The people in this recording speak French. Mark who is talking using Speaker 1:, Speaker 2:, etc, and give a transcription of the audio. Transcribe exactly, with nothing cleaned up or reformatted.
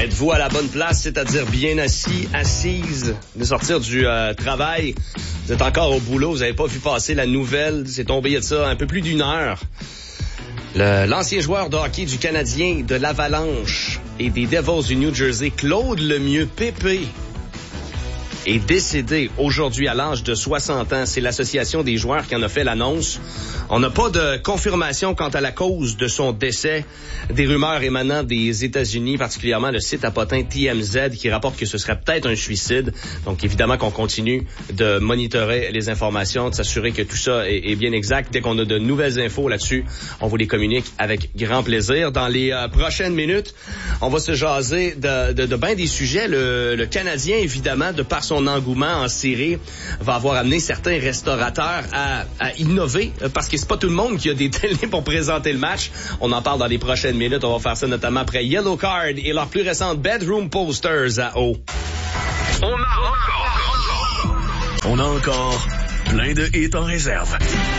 Speaker 1: Êtes-vous à la bonne place, c'est-à-dire bien assis, assise, de sortir du euh, travail? Vous êtes encore au boulot, vous n'avez pas vu passer la nouvelle, c'est tombé il y a de ça un peu plus d'une heure. Le, l'ancien joueur de hockey du Canadien, de l'Avalanche et des Devils du New Jersey, Claude Lemieux Pépé, est décédé aujourd'hui à l'âge de soixante ans. C'est l'association des joueurs qui en a fait l'annonce. On n'a pas de confirmation quant à la cause de son décès. Des rumeurs émanant des États-Unis, particulièrement le site apotin T M Z, qui rapporte que ce serait peut-être un suicide. Donc évidemment qu'on continue de monitorer les informations, de s'assurer que tout ça est, est bien exact. Dès qu'on a de nouvelles infos là-dessus, on vous les communique avec grand plaisir. Dans les euh, prochaines minutes, on va se jaser de, de, de bien des sujets. Le, le Canadien, évidemment, de par son Son engouement en série, va avoir amené certains restaurateurs à, à innover, parce que c'est pas tout le monde qui a des télés pour présenter le match. On en parle dans les prochaines minutes. On va faire ça notamment après Yellow Card et leur plus récente Bedroom Posters à eau.
Speaker 2: On a encore, on a encore plein de hits en réserve.